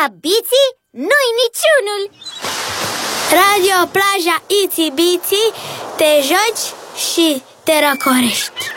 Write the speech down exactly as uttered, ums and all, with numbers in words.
Biții nu-i niciunul. Radio Plaja Itsy Bitsy, te joci și te răcorești.